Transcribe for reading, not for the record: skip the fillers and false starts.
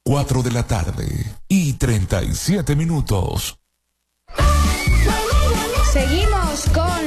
4 de la tarde y 37 minutos. Seguimos con